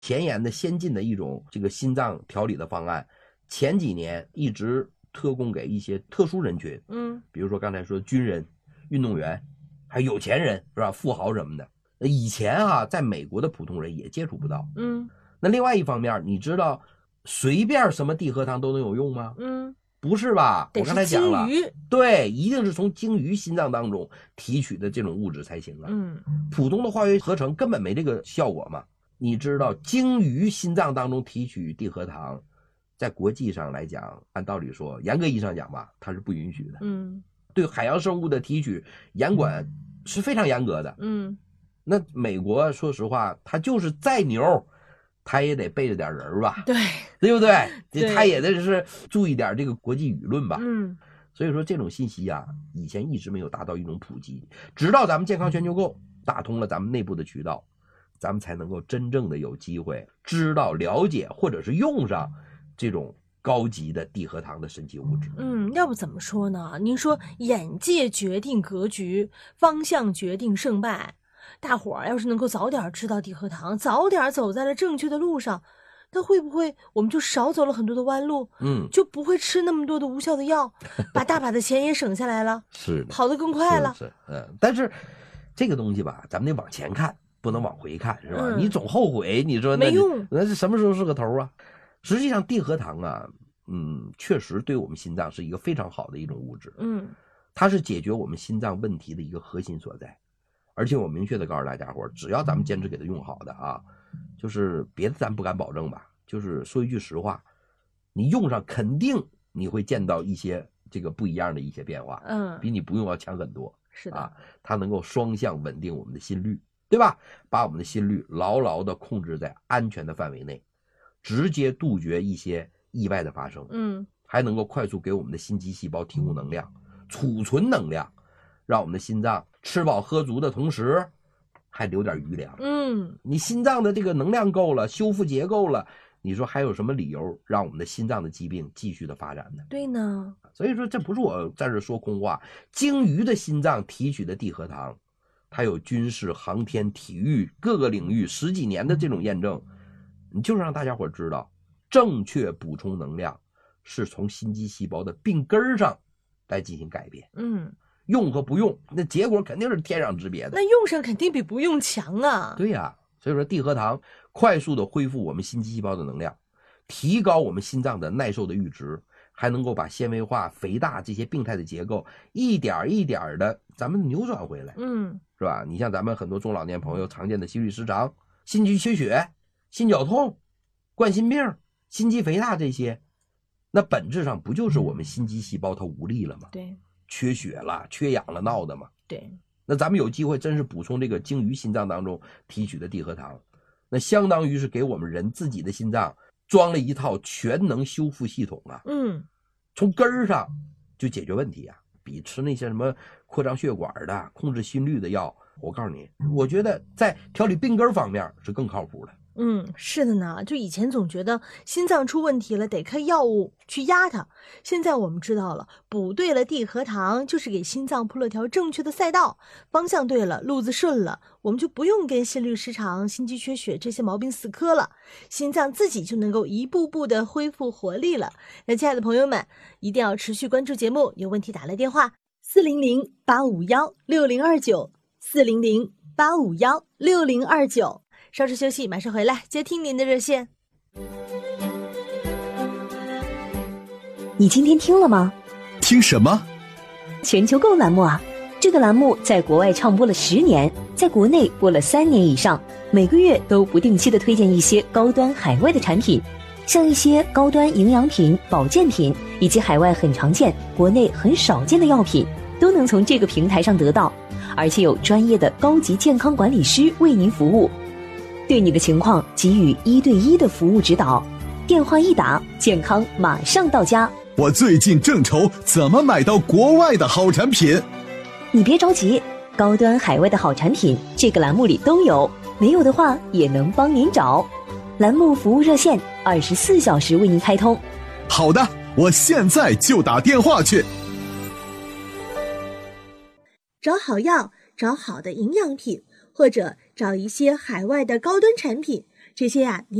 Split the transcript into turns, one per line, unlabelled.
前沿的先进的一种这个心脏调理的方案，前几年一直特供给一些特殊人群，比如说刚才说的军人、运动员，还有有钱人是吧，富豪什么的。以前啊，在美国的普通人也接触不到。那另外一方面，你知道随便什么地核糖都能有用吗？不是吧？我刚才讲了，对，一定是从鲸鱼心脏当中提取的这种物质才行啊。普通的化学合成根本没这个效果嘛。你知道鲸鱼心脏当中提取地核糖，在国际上来讲，按道理说，严格意义上讲吧，它是不允许的。对海洋生物的提取严管是非常严格的。那美国说实话，它就是再牛，他也得背着点人吧，对不对？他也得是注意点这个国际舆论吧。所以说这种信息啊，以前一直没有达到一种普及，直到咱们健康全球购打通了咱们内部的渠道，咱们才能够真正的有机会知道、了解或者是用上这种高级的地核糖的神奇物质。
要不怎么说呢？您说眼界决定格局，方向决定胜败。大伙儿要是能够早点知道地核糖，早点走在了正确的路上，那会不会我们就少走了很多的弯路？就不会吃那么多的无效的药，把大把的钱也省下来了，
是的，
跑得更快了。
但是这个东西吧，咱们得往前看，不能往回看，是吧？你总后悔，你说
没用，
那是什么时候是个头啊？实际上，地核糖啊，确实对我们心脏是一个非常好的一种物质。它是解决我们心脏问题的一个核心所在。而且我明确的告诉大家伙，只要咱们坚持给它用好的啊，就是别的咱不敢保证吧，就是说一句实话，你用上肯定你会见到一些这个不一样的一些变化，比你不用要强很多。
是的，
它能够双向稳定我们的心率，对吧？把我们的心率牢牢的控制在安全的范围内，直接杜绝一些意外的发生。还能够快速给我们的心肌细胞提供能量，储存能量，让我们的心脏吃饱喝足的同时还留点余粮。你心脏的这个能量够了，修复结构了，你说还有什么理由让我们的心脏的疾病继续的发展呢？
对呢。
所以说这不是我在这说空话，鲸鱼的心脏提取的地核糖，它有军事、航天、体育各个领域10几年的这种验证，你就让大家伙知道，正确补充能量是从心肌细胞的病根上来进行改变。用和不用，那结果肯定是天壤之别的。
那用上肯定比不用强啊。
对呀，所以说地核糖快速的恢复我们心肌细胞的能量，提高我们心脏的耐受的阈值，还能够把纤维化、肥大这些病态的结构一点一点的咱们扭转回来。是吧？你像咱们很多中老年朋友常见的心律失常、心肌缺血、心绞痛、冠心病、心肌肥大这些，那本质上不就是我们心肌细胞它无力了吗？
对，
缺血了、缺氧了闹的嘛。
对，
那咱们有机会真是补充这个鲸鱼心脏当中提取的地核糖，那相当于是给我们人自己的心脏装了一套全能修复系统啊。从根儿上就解决问题啊，比吃那些什么扩张血管的、控制心率的药，我告诉你，我觉得在调理病根方面是更靠谱的。
是的呢，就以前总觉得心脏出问题了得开药物去压它，现在我们知道了，补对了地核糖就是给心脏铺了条正确的赛道，方向对了，路子顺了，我们就不用跟心律失常、心肌缺血这些毛病死磕了，心脏自己就能够一步步的恢复活力了。那亲爱的朋友们，一定要持续关注节目，有问题打来电话400-851-6029，400-851-6029。稍事休息，马上回来接听您的热线。
你今天听了吗？
听什么？
全球购栏目啊！这个栏目在国外唱播了10年，在国内播了3年以上，每个月都不定期的推荐一些高端海外的产品，像一些高端营养品、保健品，以及海外很常见、国内很少见的药品，都能从这个平台上得到，而且有专业的高级健康管理师为您服务。对你的情况给予1对1的服务指导，电话一打，健康马上到家。
我最近正愁怎么买到国外的好产品。
你别着急，高端海外的好产品这个栏目里都有，没有的话也能帮您找。栏目服务热线24小时为您开通。
好的，我现在就打电话去。
找好药，找好的营养品，或者找一些海外的高端产品， 这些